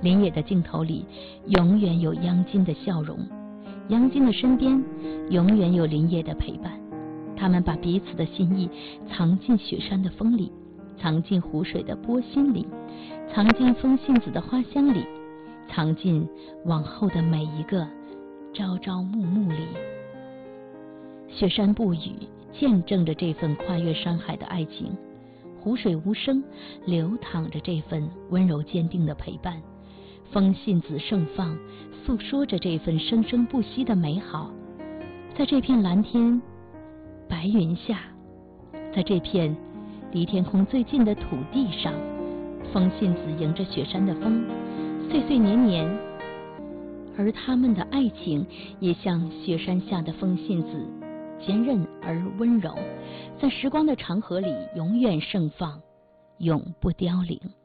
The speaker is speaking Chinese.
林野的尽头里永远有央金的笑容，央金的身边永远有林野的陪伴。他们把彼此的心意藏进雪山的风里，藏进湖水的波心里，藏进风信子的花香里，藏进往后的每一个朝朝暮暮里。雪山不语，见证着这份跨越山海的爱情；湖水无声，流淌着这份温柔坚定的陪伴；风信子盛放，诉说着这份生生不息的美好。在这片蓝天白云下，在这片离天空最近的土地上，风信子迎着雪山的风，岁岁年年，而他们的爱情也像雪山下的风信子，坚韧而温柔，在时光的长河里永远盛放，永不凋零。